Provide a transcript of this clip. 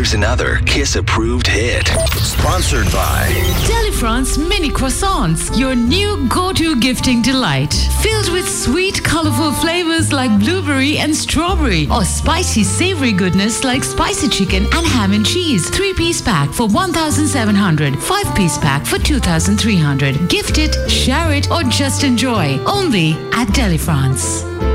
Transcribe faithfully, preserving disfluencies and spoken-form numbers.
Here's another Kiss-approved hit. Sponsored by Delifrance Mini Croissants, your new go-to gifting delight. Filled with sweet, colorful flavors like blueberry and strawberry, or spicy, savory goodness like spicy chicken and ham and cheese. Three-piece pack for one thousand seven hundred, five-piece pack for two thousand three hundred. Gift it, share it, or just enjoy. Only at Delifrance.